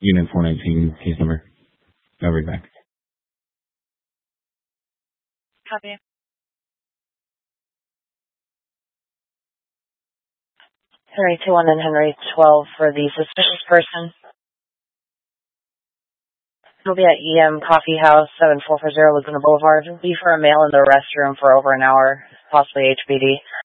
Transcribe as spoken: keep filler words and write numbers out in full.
Unit four nineteen, case number. I'll be back. Copy. Henry two one and Henry twelve for the suspicious person. It'll be at E M Coffee House, seven four four zero Laguna Boulevard. It'll be for a male in the restroom for over an hour, possibly H B D.